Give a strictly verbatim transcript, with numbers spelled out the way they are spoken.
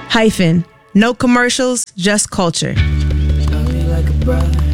Hyphen. No commercials, just culture. Love me like a brother.